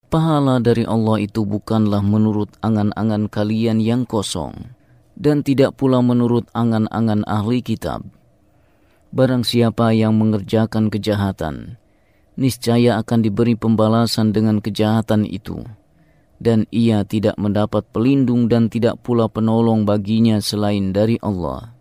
Pahala dari Allah itu bukanlah menurut angan-angan kalian yang kosong, dan tidak pula menurut angan-angan ahli kitab. Barang siapa yang mengerjakan kejahatan, niscaya akan diberi pembalasan dengan kejahatan itu, dan ia tidak mendapat pelindung dan tidak pula penolong baginya selain dari Allah.